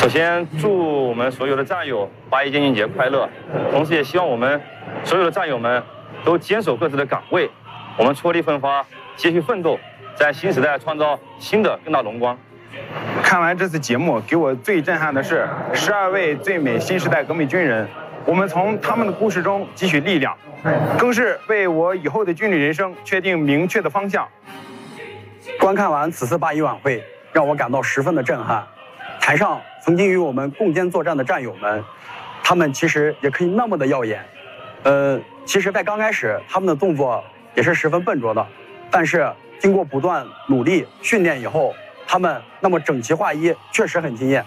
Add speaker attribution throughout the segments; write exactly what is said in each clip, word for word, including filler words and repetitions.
Speaker 1: 首先，祝我们所有的战友八一建军节快乐，同时也希望我们所有的战友们都坚守各自的岗位，我们踔厉奋发，继续奋斗，在新时代创造新的更大荣光。
Speaker 2: 看完这次节目，给我最震撼的是十二位最美新时代革命军人，我们从他们的故事中汲取力量，更是为我以后的军旅人生确定明确的方向。
Speaker 3: 观看完此次八一晚会，让我感到十分的震撼。台上曾经与我们共肩作战的战友们，他们其实也可以那么的耀眼。呃，其实，在刚开始，他们的动作也是十分笨拙的，但是经过不断努力训练以后，他们那么整齐划一，确实很惊艳。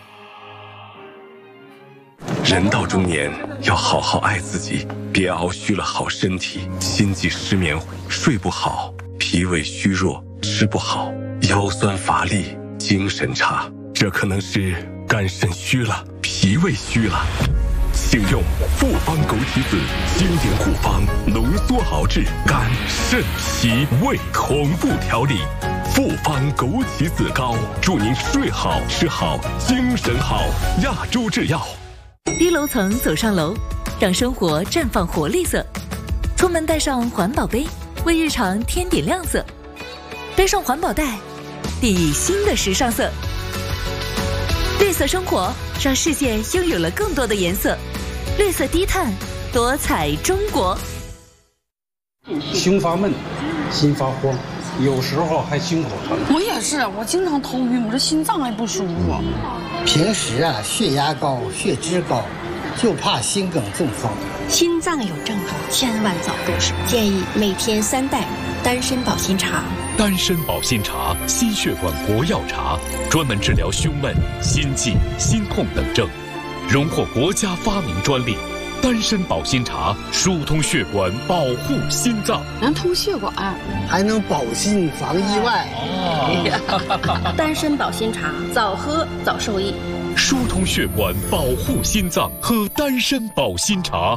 Speaker 4: 人到中年，要好好爱自己，别熬虚了好身体，心悸失眠，睡不好，脾胃虚弱，吃不好，腰酸乏力，精神差。这可能是肝肾虚了，脾胃虚了。请用复方枸杞子经典古方浓缩熬制肝肾脾胃同步调理。复方枸杞子膏，祝您睡好吃好精神好。亚洲制药。
Speaker 5: 低楼层走上楼，让生活绽放活力色。出门带上环保杯，为日常添点亮色。背上环保袋，定义新的时尚色。绿色生活让世界拥有了更多的颜色。绿色低碳，多彩中国。
Speaker 6: 胸发闷，心发慌，有时候还心口疼。
Speaker 7: 我也是，我经常头晕，我这心脏还不舒服。
Speaker 8: 平时啊，血压高，血脂高，就怕心梗中风。
Speaker 9: 心脏有症状，千万早入手。建议每天三袋丹参保心茶。
Speaker 10: 丹参保心茶，心血管国药茶，专门治疗胸闷、心悸、心痛等症，荣获国家发明专利。丹参保心茶疏通血管，保护心脏，
Speaker 7: 能通血管，
Speaker 8: 还能保心防意外。
Speaker 9: 哦、丹参保心茶，早喝早受益。
Speaker 10: 疏通血管，保护心脏，喝丹参保心茶。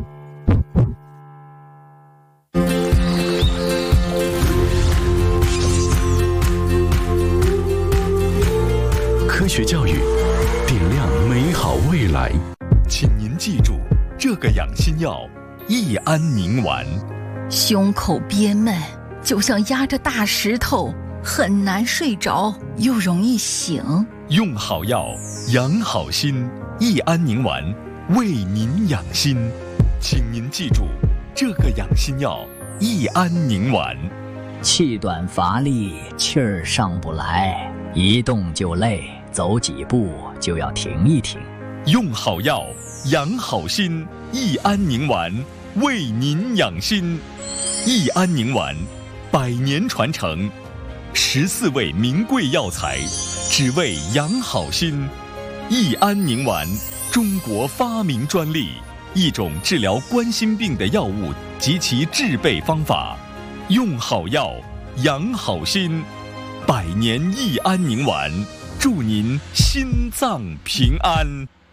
Speaker 11: 科学教育，点亮美好未来。
Speaker 12: 请您记住，这个养心药益安宁丸。
Speaker 13: 胸口憋闷，就像压着大石头，很难睡着，又容易醒。
Speaker 12: 用好药，养好心。益安宁丸，为您养心。请您记住，这个养心药益安宁丸。
Speaker 14: 气短乏力，气儿上不来，一动就累，走几步就要停一停。
Speaker 12: 用好药，养好心。益安宁丸，为您养心。益安宁丸，百年传承，十四味名贵药材，只为养好心。益安宁丸，中国发明专利，一种治疗冠心病的药物及其制备方法。用好药，养好心。百年益安宁丸，祝您心脏平安。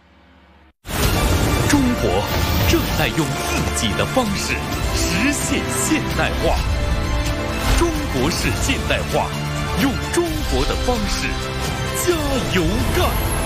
Speaker 10: 中国正在用自己的方式实现现代化。中国式现代化，用中国的方式加油干。